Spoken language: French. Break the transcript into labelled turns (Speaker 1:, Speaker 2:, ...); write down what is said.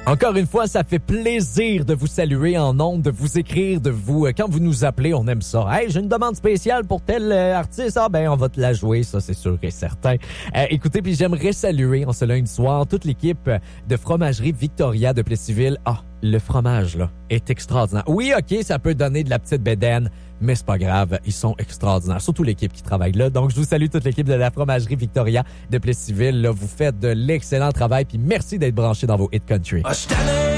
Speaker 1: Encore une fois, ça fait plaisir de vous saluer en ondes, de vous écrire, de vous... Quand vous nous appelez, on aime ça. Hey, j'ai une demande spéciale pour tel artiste. Ah ben, on va te la jouer, ça c'est sûr et certain. Écoutez, puis j'aimerais saluer en ce lundi soir toute l'équipe de Fromagerie Victoria de Plessisville. Ah, le fromage, là, est extraordinaire. Oui, OK, ça peut donner de la petite bédaine, mais c'est pas grave, ils sont extraordinaires. Surtout l'équipe qui travaille là. Donc, je vous salue toute l'équipe de la Fromagerie Victoria de Plessisville. Là, vous faites de l'excellent travail, puis merci d'être branchés dans vos Hit Country.